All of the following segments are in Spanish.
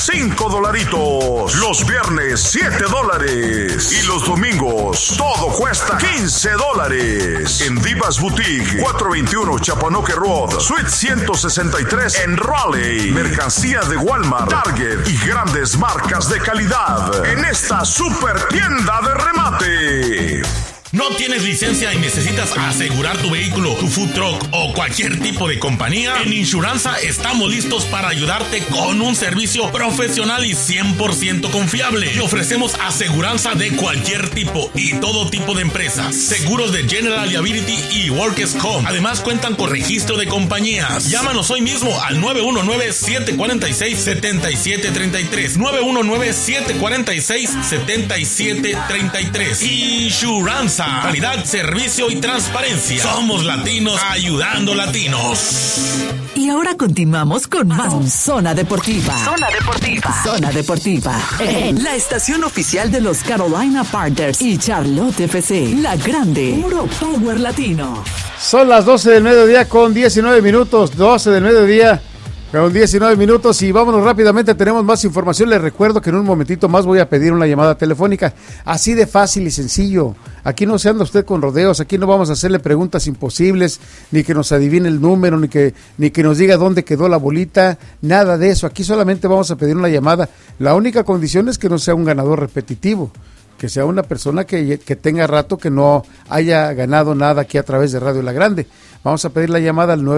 $5. Los viernes, $7. Y los domingos, todo cuesta $15. En Divas Boutique, 421 Chapanoque Road, Suite 163 en Raleigh. Mercancía de Walmart, Target y grandes marcas de calidad. En esta super tienda de remate. ¿No tienes licencia y necesitas asegurar tu vehículo, tu food truck o cualquier tipo de compañía? En Insuranza estamos listos para ayudarte con un servicio profesional y 100% confiable. Y ofrecemos aseguranza de cualquier tipo y todo tipo de empresas. Seguros de General Liability y Workers' Comp. Además cuentan con registro de compañías. Llámanos hoy mismo al 919-746-7733. 919-746-7733. Insuranza. Calidad, servicio y transparencia. Somos latinos ayudando latinos. Y ahora continuamos con más Zona Deportiva. Zona Deportiva. Zona Deportiva. La estación oficial de los Carolina Panthers y Charlotte FC. La grande. Puro Power Latino. Son las 12 del mediodía con 19 minutos. 12 del mediodía con 19 minutos y vámonos rápidamente, tenemos más información. Les recuerdo que en un momentito más voy a pedir una llamada telefónica, así de fácil y sencillo. Aquí no se anda usted con rodeos, aquí no vamos a hacerle preguntas imposibles, ni que nos adivine el número, ni que nos diga dónde quedó la bolita, nada de eso. Aquí solamente vamos a pedir una llamada. La única condición es que no sea un ganador repetitivo, que sea una persona que tenga rato que no haya ganado nada aquí a través de Radio La Grande. Vamos a pedir la llamada al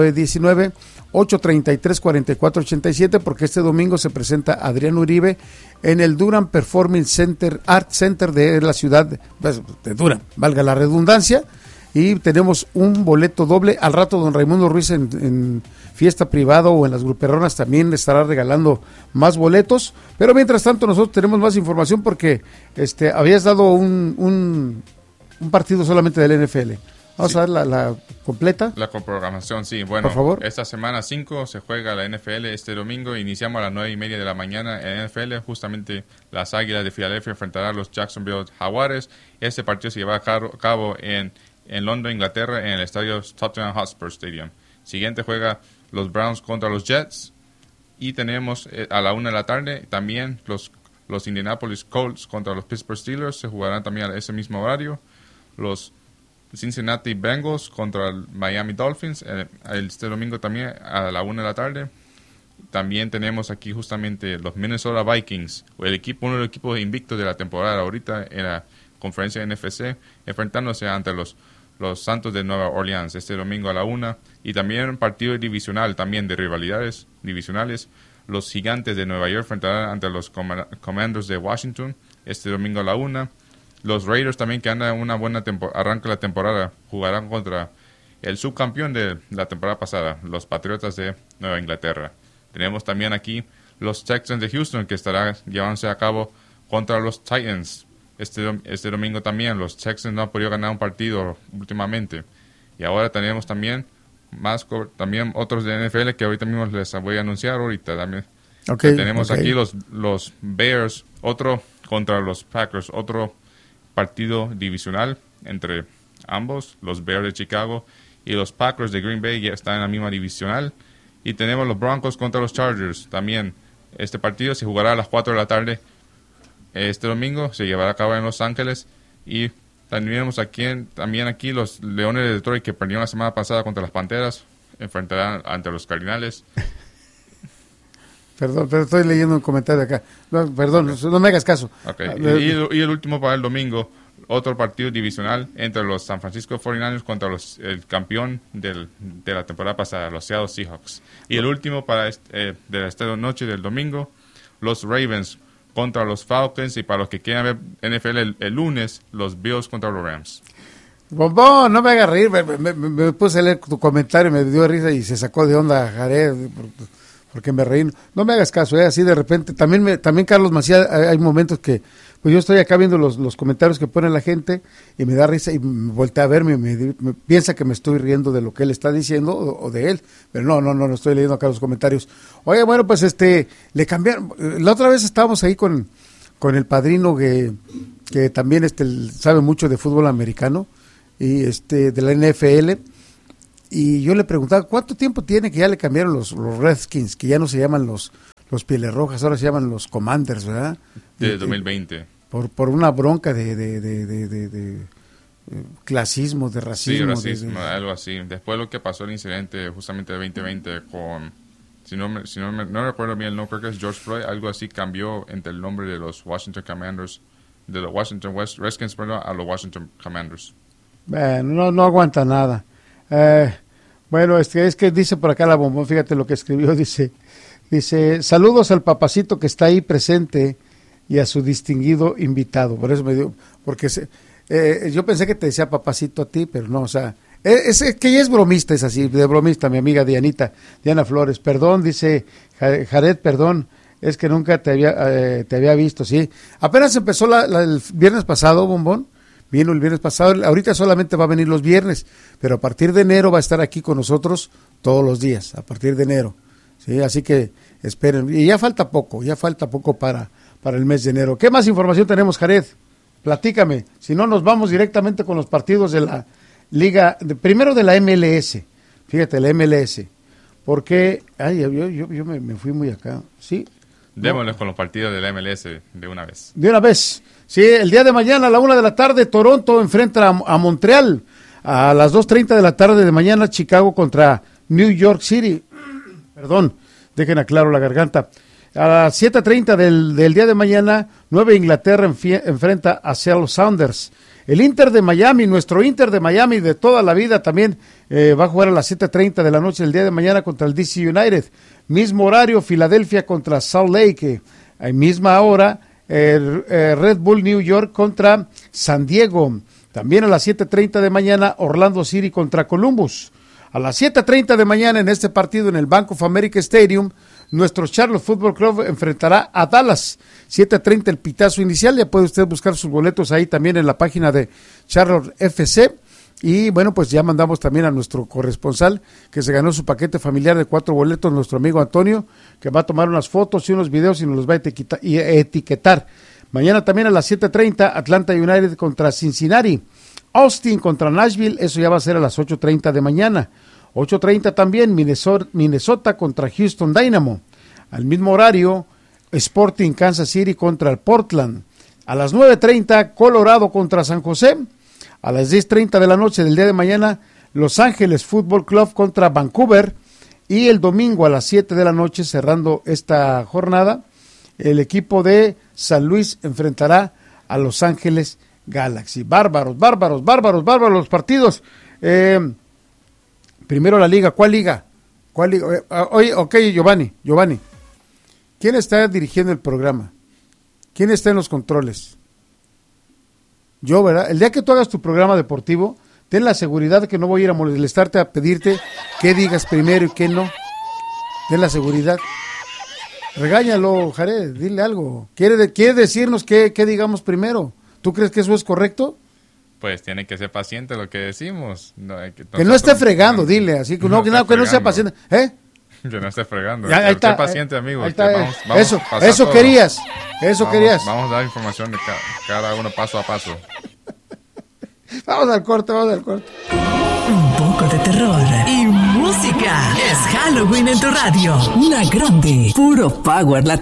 919-833-4487 porque este domingo se presenta Adrián Uribe en el Durham Performing Center, Art Center de la ciudad de Durham, valga la redundancia, y tenemos un boleto doble. Al rato don Raimundo Ruiz en fiesta privada o en las gruperronas también estará regalando más boletos, pero mientras tanto nosotros tenemos más información porque habías dado un partido solamente del NFL. Vamos a ver la completa. La programación, sí. Bueno, por favor. Esta semana 5 se juega la NFL este domingo. Iniciamos a las 9:30 de la mañana en NFL. Justamente las Águilas de Filadelfia enfrentarán a los Jacksonville Jaguares. Este partido se lleva a cabo en Londres, Inglaterra, en el estadio Tottenham Hotspur Stadium. Siguiente juega los Browns contra los Jets. Y tenemos a la 1 de la tarde también los Indianapolis Colts contra los Pittsburgh Steelers. Se jugarán también a ese mismo horario. Los Cincinnati Bengals contra el Miami Dolphins este domingo también a la 1 de la tarde. También tenemos aquí justamente los Minnesota Vikings, uno de los equipos invictos de la temporada ahorita en la conferencia NFC, enfrentándose ante los Santos de Nueva Orleans este domingo a la 1. Y también un partido divisional también de rivalidades divisionales. Los Gigantes de Nueva York enfrentarán ante los Commanders de Washington este domingo a la 1. Los Raiders también, que andan una buena arranca la temporada, jugarán contra el subcampeón de la temporada pasada, los Patriotas de Nueva Inglaterra. Tenemos también aquí los Texans de Houston, que estará llevándose a cabo contra los Titans. Este domingo también los Texans no han podido ganar un partido últimamente. Y ahora tenemos también otros de NFL que ahorita mismo les voy a anunciar ahorita también. Tenemos aquí los Bears, otro contra los Packers, otro partido divisional entre ambos. Los Bears de Chicago y los Packers de Green Bay ya están en la misma divisional. Y tenemos los Broncos contra los Chargers también. Este partido se jugará a las 4 de la tarde este domingo, se llevará a cabo en Los Ángeles. Y tenemos aquí los Leones de Detroit, que perdieron la semana pasada contra las Panteras, enfrentarán ante los Cardinales. Perdón, pero estoy leyendo un comentario acá. No, perdón, no me hagas caso. Y el último para el domingo, otro partido divisional entre los San Francisco 49ers contra el campeón de la temporada pasada, los Seattle Seahawks. Y el último para de esta noche del domingo, los Ravens contra los Falcons. Y para los que quieran ver NFL el lunes, los Bills contra los Rams. Bombón, no me hagas reír. Me puse a leer tu comentario, me dio risa y se sacó de onda Jared, porque me reí. No me hagas caso, así de repente. También Carlos Macías, hay momentos que pues yo estoy acá viendo los comentarios que pone la gente y me da risa y me voltea a verme y me piensa que me estoy riendo de lo que él está diciendo o de él, pero no estoy leyendo acá los comentarios. Oye, bueno, pues le cambiaron. La otra vez estábamos ahí con el padrino que también sabe mucho de fútbol americano y de la NFL. Y yo le preguntaba, ¿cuánto tiempo tiene que ya le cambiaron los Redskins, que ya no se llaman los los Pieles Rojas, ahora se llaman los Commanders, ¿verdad? De 2020. Por una bronca de clasismo, de racismo. Sí, racismo, algo así. Después lo que pasó el incidente justamente de 2020 con, no recuerdo bien el nombre, creo que es George Floyd, algo así cambió entre el nombre de los Washington Commanders, de los Washington Redskins, perdón, a los Washington Commanders. Bueno, no aguanta nada. Bueno, es que dice por acá la Bombón, fíjate lo que escribió, dice, saludos al papacito que está ahí presente y a su distinguido invitado. Por eso me dio, porque yo pensé que te decía papacito a ti, pero no, o sea, es que ella es bromista, es así, de bromista, mi amiga Diana Flores. Perdón, dice Jared, perdón, es que nunca te había visto, sí. Apenas empezó el viernes pasado, Bombón, vino el viernes pasado, ahorita solamente va a venir los viernes, pero a partir de enero va a estar aquí con nosotros todos los días, a partir de enero, sí, así que esperen, y ya falta poco para el mes de enero. ¿Qué más información tenemos, Jared? Platícame, si no nos vamos directamente con los partidos de la liga, primero de la MLS, fíjate, la MLS, porque, yo me fui muy acá, ¿sí? Démosles con los partidos de la MLS de una vez. De una vez, sí, el día de mañana a la 1:00 p.m, Toronto enfrenta a Montreal, a las 2:30 p.m. de mañana, Chicago contra New York City, perdón, dejen aclaro la garganta. A las 7:30 del día de mañana, Nueva Inglaterra enfrenta a Seattle Sounders. El Inter de Miami, nuestro Inter de Miami de toda la vida también va a jugar a las 7:30 de la noche del día de mañana contra el DC United. Mismo horario, Filadelfia contra Salt Lake. A misma hora, Red Bull New York contra San Diego. También a las 7:30 de mañana, Orlando City contra Columbus. A las 7:30 de mañana en este partido en el Bank of America Stadium, nuestro Charlotte Football Club enfrentará a Dallas. 7:30 el pitazo inicial. Ya puede usted buscar sus boletos ahí también en la página de Charlotte FC. Y bueno, pues ya mandamos también a nuestro corresponsal que se ganó su paquete familiar de 4 boletos, nuestro amigo Antonio, que va a tomar unas fotos y unos videos y nos los va a etiquetar. Mañana también a las 7:30, Atlanta United contra Cincinnati. Austin contra Nashville, eso ya va a ser a las 8:30 de mañana. 8:30 también, Minnesota contra Houston Dynamo. Al mismo horario, Sporting Kansas City contra el Portland. A las 9:30, Colorado contra San José. A las 10:30 de la noche del día de mañana, Los Ángeles Football Club contra Vancouver. Y el domingo a las 7 de la noche, cerrando esta jornada, el equipo de San Luis enfrentará a Los Ángeles Galaxy. Bárbaros los partidos. Primero la liga. ¿Cuál liga? Oye, ok, Giovanni. ¿Quién está dirigiendo el programa? ¿Quién está en los controles? Yo, ¿verdad? El día que tú hagas tu programa deportivo, ten la seguridad de que no voy a ir a molestarte a pedirte qué digas primero y qué no. Ten la seguridad. Regáñalo, Jared, dile algo. ¿Quiere decirnos qué digamos primero? ¿Tú crees que eso es correcto? Pues tiene que ser paciente lo que decimos. Que no esté fregando, dile. Así que no sea paciente. Que no esté fregando. Ahí está. Sé paciente, amigo. Ahí está, vamos eso querías. Vamos a dar información de cada uno paso a paso. Vamos al corte. Un poco de terror y música. Es Halloween en tu radio. La Grande. Puro Power Latino.